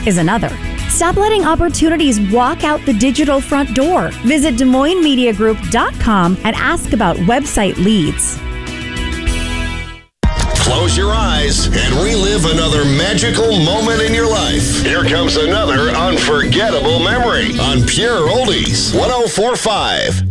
is another. Stop letting opportunities walk out the digital front door. Visit DesMoinesMediaGroup.com and ask about website leads. Close your eyes and relive another magical moment in your life. Here comes another unforgettable memory on Pure Oldies 104.5.